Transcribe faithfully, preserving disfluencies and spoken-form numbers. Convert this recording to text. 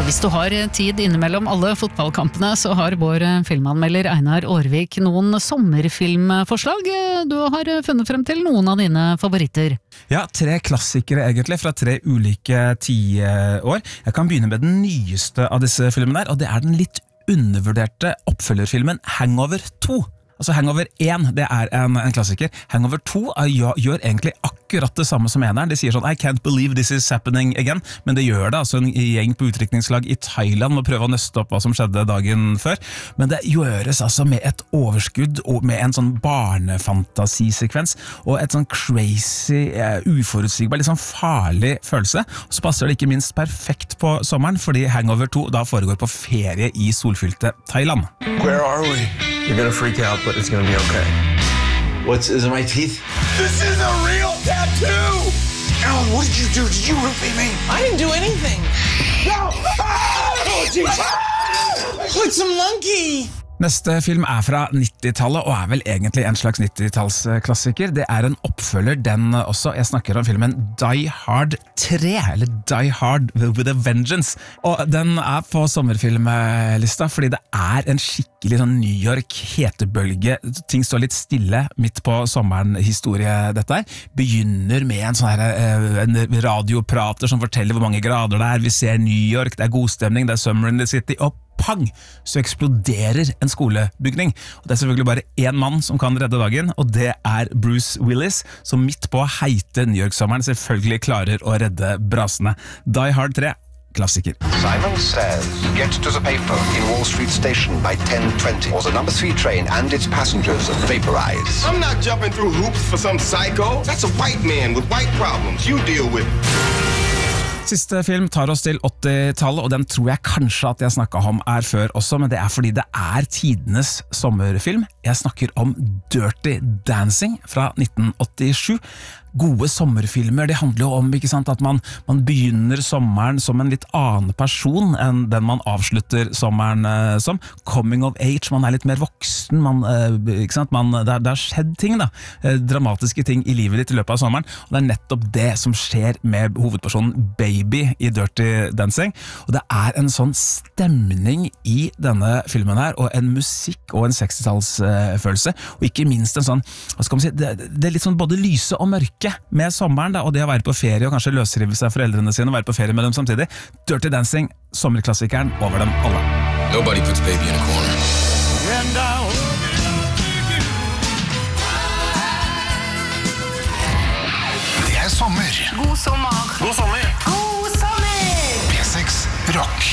Så hvis du har tid innimellom alle fotballkampene, så har vår filmanmelder Einar Aarvik noen sommerfilmforslag. Du har funnet frem til noen av dine favoritter. Ja, tre klassikere egentlig, fra tre ulike tiår. Jeg kan begynne med den nyeste av disse filmene der, og det er den litt undervurderte oppfølgerfilmen Hangover to. Altså Hangover one, det er en, en klassiker. Hangover two gjør, gjør egentlig akkurat det samme som eneren. De sier sånn, I can't believe this is happening again, men det gjør det. Altså en gjeng på utdrikningslag i Thailand må prøve å nøste opp hva som skjedde dagen før. Men det gjøres altså med et overskudd og med en sånn barnefantasisekvens og et sånn crazy, uh, uforutsigbar, litt sånn farlig følelse. Og så passer det ikke minst perfekt på sommeren, fordi Hangover two da foregår på ferie i solfylte Thailand. Where are we? You're gonna freak out, but it's gonna be okay. What's, is it my teeth? This is a real tattoo! Alan, what did you do? Did you roofie me? I didn't do anything. No! Oh, jeez! What's a monkey? Neste film er fra nittitallet og er vel egentlig en slags nittitallsklassiker. Det er en oppfølger den også. Jeg snakker om filmen Die Hard tre, eller Die Hard with a Vengeance. Og den er på sommerfilmlista fordi det er en skikkelig sånn New York hetebølge. Ting står litt stille midt på sommeren historie dette her. Begynner med en sånn her, en radioprater som forteller hvor mange grader det er. Vi ser New York, det er god stemning, det er Summer in the City, og pang, så eksploderer en skolebygning. Og det er selvfølgelig bare en mann som kan redde dagen, og det er Bruce Willis, som midt på heite New York-sommeren selvfølgelig klarer å redde brasene. Die Hard tre, klassiker. Simon says, get to the payphone in Wall Street Station by ten twenty, or the number three train and its passengers vaporize. I'm not jumping through hoops for some psycho. That's a white man with white problems. You deal with it. Siste film tar oss til åttitallet, og den tror jeg kanskje at jeg snakket om er før også, men det er fordi det er tidenes sommerfilm. Jeg snakker om Dirty Dancing fra nitten åttisju. Gode sommerfilmer, det handler jo om, ikke sant, at man, man begynner sommeren som en litt annen person enn den man avslutter sommeren eh, som. Coming of age, man er litt mer voksen, man, eh, ikke sant, man, det, er, det har skjedd ting da, eh, dramatiske ting i livet ditt i løpet av sommeren, og det er nettopp det som skjer med hovedpersonen Baby i Dirty Dancing, og det er en sånn stemning i denne filmen her, og en musikk og en sekstitallsfølelse, eh, og ikke minst en sånn, hva skal man si, det, det er litt sånn både lyse og mørke med sommeren da, og det å være på ferie og kanskje løsrive seg foreldrene sine og være på ferie med dem samtidig. Dirty Dancing, sommerklassikeren over dem alle. Nobody puts baby in a corner. Det er sommer. God sommer. God sommer. God sommer! P seks Rock.